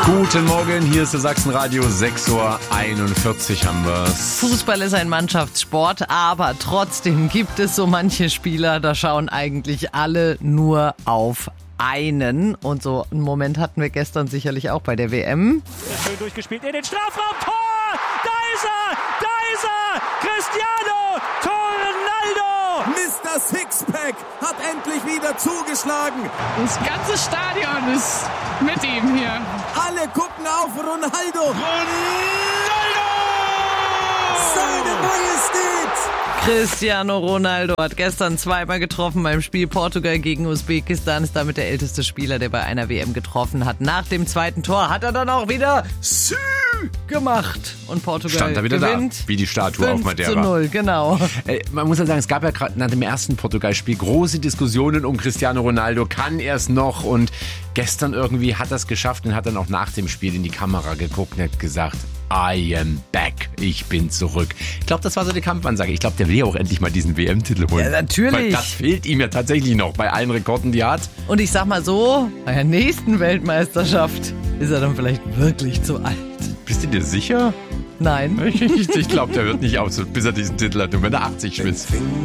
Guten Morgen, hier ist der Sachsenradio, 6:41 Uhr haben wir's. Fußball ist ein Mannschaftssport, aber trotzdem gibt es so manche Spieler, da schauen eigentlich alle nur auf einen. Und so einen Moment hatten wir gestern sicherlich auch bei der WM. Schön durchgespielt in den Strafraum, Tor! Da ist er! Da ist er! Cristiano Ronaldo! Mr. Sixpack hat endlich wieder zugeschlagen. Das ganze Stadion ist mit ihm hier. Alle gucken auf Ronaldo. Seine Majestät! Cristiano Ronaldo hat gestern zweimal getroffen beim Spiel Portugal gegen Usbekistan, ist damit der älteste Spieler, der bei einer WM getroffen hat. Nach dem zweiten Tor hat er dann auch wieder Sü gemacht und Portugal Stand da wieder gewinnt. da, wie die Statue auf Madeira. 5:0, genau. Man muss ja sagen, es gab ja gerade nach dem ersten Portugal-Spiel große Diskussionen um Cristiano Ronaldo. Kann er es noch? Und gestern irgendwie hat er es geschafft und hat dann auch nach dem Spiel in die Kamera geguckt und hat gesagt, I am back. Ich bin zurück. Ich glaube, das war so die Kampfansage. Ich glaube, der will ja auch endlich mal diesen WM-Titel holen. Ja, natürlich. Weil das fehlt ihm ja tatsächlich noch bei allen Rekorden, die er hat. Und ich sag mal so, bei der nächsten Weltmeisterschaft ist er dann vielleicht wirklich zu alt. Bist du dir sicher? Nein. Ich glaube, der wird nicht aus, bis er diesen Titel hat. Und wenn er 80 ist.